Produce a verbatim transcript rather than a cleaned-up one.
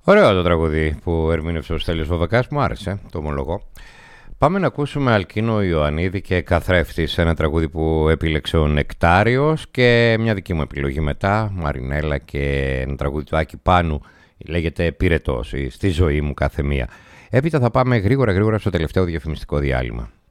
Ωραίο το τραγούδι που ερμήνευσε ο Στέλιος Βοβεκάς, μου άρεσε, το ομολογώ. Πάμε να ακούσουμε Αλκίνο Ιωαννίδη και Καθρέφτης, ένα τραγούδι που επίλεξε ο Νεκτάριος, και μια δική μου επιλογή μετά, Μαρινέλα, και ένα τραγούδι του Άκη Πάνου, λέγεται Πυρετός, στη ζωή μου κάθε μία. Έπειτα θα πάμε γρήγορα γρήγορα στο τελευταίο διαφημιστικό διάλειμμα.